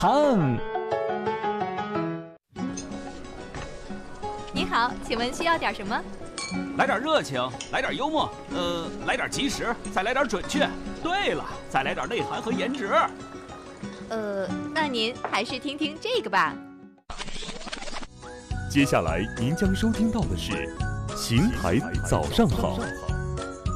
烫。 你好，请问需要点什么？ 来点热情，来点幽默，来点及时，再来点准确。对了，再来点内涵和颜值。 那您还是听听这个吧。 接下来您将收听到的是《邢台早上好》。